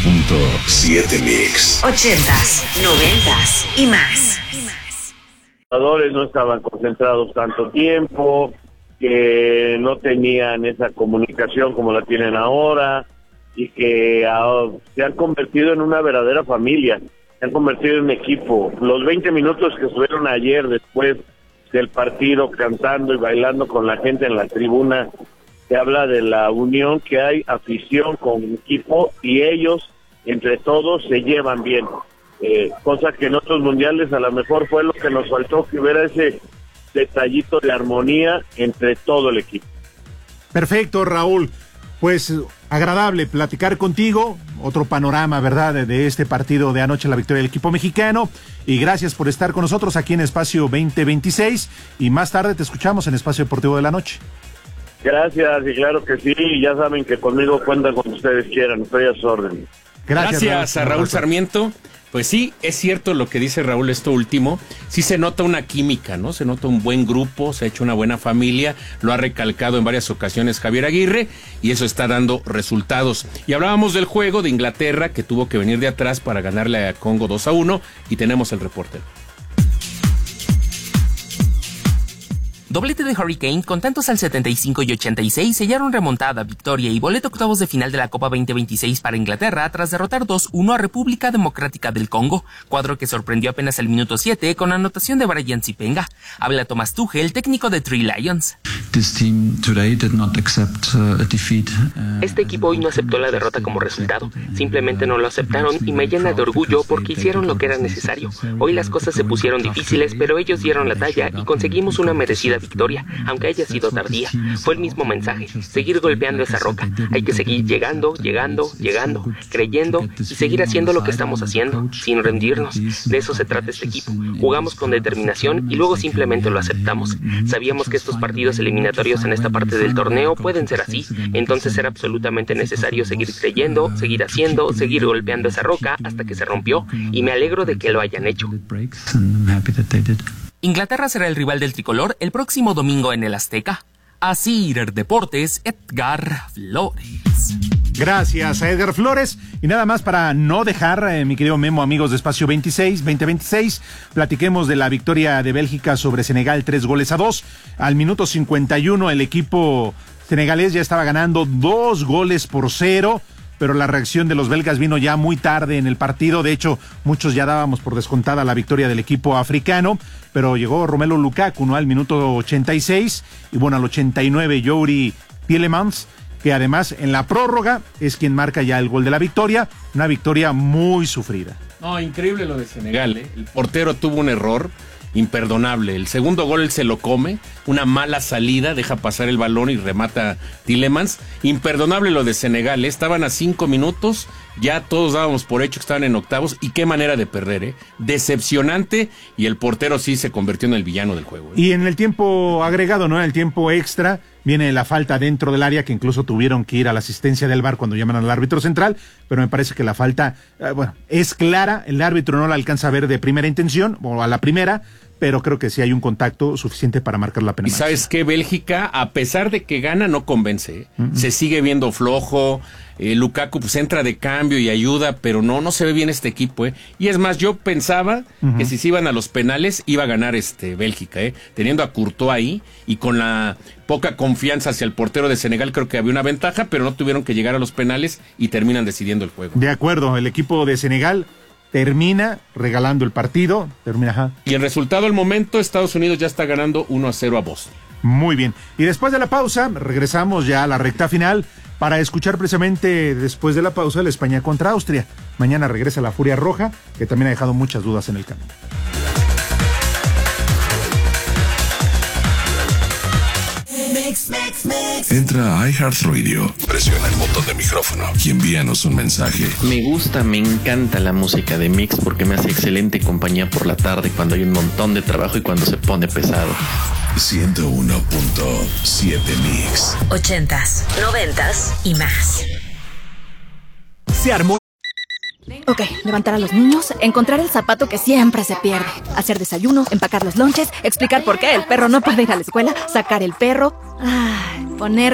101.7 Mix. 80s, 90s y más. Los jugadores no estaban concentrados tanto tiempo, que no tenían esa comunicación como la tienen ahora y que se han convertido en una verdadera familia, se han convertido en un equipo. Los 20 minutos que estuvieron ayer después del partido cantando y bailando con la gente en la tribuna, se habla de la unión que hay, afición con equipo, y ellos entre todos se llevan bien, cosa que en otros mundiales a lo mejor fue lo que nos faltó, que hubiera ese detallito de armonía entre todo el equipo. Perfecto, Raúl, pues agradable platicar contigo, otro panorama, ¿verdad?, de este partido de anoche, la victoria del equipo mexicano, y gracias por estar con nosotros aquí en Espacio 2026, y más tarde te escuchamos en Espacio Deportivo de la Noche. Gracias, y claro que sí, ya saben que conmigo cuentan cuando ustedes quieran, estoy a sus órdenes. Gracias a Raúl Sarmiento. Pues sí, es cierto lo que dice Raúl, esto último. Sí se nota una química, ¿no? Se nota un buen grupo, se ha hecho una buena familia, lo ha recalcado en varias ocasiones Javier Aguirre, y eso está dando resultados. Y hablábamos del juego de Inglaterra, que tuvo que venir de atrás para ganarle a Congo 2-1, y tenemos el reporte. Doblete de Hurricane con tantos al 75 y 86 sellaron remontada, victoria y boleto octavos de final de la Copa 2026 para Inglaterra tras derrotar 2-1 a República Democrática del Congo, cuadro que sorprendió apenas al minuto 7 con anotación de Brian Zipenga. Habla Thomas Tuchel, técnico de Three Lions. Este equipo hoy no aceptó la derrota como resultado, simplemente no lo aceptaron y me llena de orgullo porque hicieron lo que era necesario. Hoy las cosas se pusieron difíciles, pero ellos dieron la talla y conseguimos una merecida victoria, aunque haya sido tardía. Fue el mismo mensaje, seguir golpeando esa roca. Hay que seguir llegando, creyendo y seguir haciendo lo que estamos haciendo, sin rendirnos. De eso se trata este equipo. Jugamos con determinación y luego simplemente lo aceptamos. Sabíamos que estos partidos eliminatorios en esta parte del torneo pueden ser así, entonces era absolutamente necesario seguir creyendo, seguir haciendo, seguir golpeando esa roca hasta que se rompió, y me alegro de que lo hayan hecho. Inglaterra será el rival del tricolor el próximo domingo en el Azteca. Asir Deportes, Edgar Flores. Gracias a Edgar Flores. Y nada más para no dejar, mi querido Memo, amigos de Espacio 2026, platiquemos de la victoria de Bélgica sobre Senegal, 3-2. Al minuto 51 el equipo senegalés ya estaba ganando 2-0. Pero la reacción de los belgas vino ya muy tarde en el partido. De hecho, muchos ya dábamos por descontada la victoria del equipo africano, pero llegó Romelu Lukaku, ¿no?, al minuto 86, y bueno, al 89 Youri Tielemans, que además en la prórroga es quien marca ya el gol de la victoria, una victoria muy sufrida. No, increíble lo de Senegal, ¿eh? El portero tuvo un error imperdonable. El segundo gol él se lo come, una mala salida, deja pasar el balón y remata Tielemans. Imperdonable lo de Senegal, ¿eh? Estaban a 5 minutos, ya todos dábamos por hecho que estaban en octavos, y qué manera de perder, ¿eh? Decepcionante, y el portero sí se convirtió en el villano del juego, ¿eh? Y en el tiempo agregado, ¿no?, en el tiempo extra, viene la falta dentro del área, que incluso tuvieron que ir a la asistencia del VAR cuando llaman al árbitro central, pero me parece que la falta, es clara, el árbitro no la alcanza a ver de primera intención, o a la primera, pero creo que sí hay un contacto suficiente para marcar la pena. Y ¿sabes qué? Bélgica, a pesar de que gana, no convence, ¿eh? Se sigue viendo flojo. Lukaku pues entra de cambio y ayuda, pero no se ve bien este equipo, ¿eh? Y es más, yo pensaba que si se iban a los penales iba a ganar Bélgica, ¿eh? Teniendo a Courtois ahí y con la poca confianza hacia el portero de Senegal, creo que había una ventaja, pero no tuvieron que llegar a los penales y terminan decidiendo el juego. De acuerdo, el equipo de Senegal termina regalando el partido, Y el resultado al momento, Estados Unidos ya está ganando 1-0 a Bosnia. Muy bien. Y después de la pausa, regresamos ya a la recta final para escuchar precisamente después de la pausa la España contra Austria. Mañana regresa la Furia Roja, que también ha dejado muchas dudas en el camino. Entra a iHeartRadio, presiona el botón de micrófono y envíanos un mensaje. Me encanta la música de Mix porque me hace excelente compañía por la tarde cuando hay un montón de trabajo y cuando se pone pesado. 101.7 Mix. 80s, 90s y más. Se armó. Ok, levantar a los niños, encontrar el zapato que siempre se pierde, hacer desayuno, empacar los lonches, explicar por qué el perro no puede ir a la escuela, sacar el perro, poner